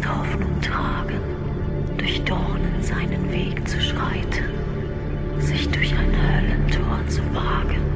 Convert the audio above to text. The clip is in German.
ist Hoffnung tragen, durch Dornen seinen Weg zu schreiten, sich durch ein Höllentor zu wagen.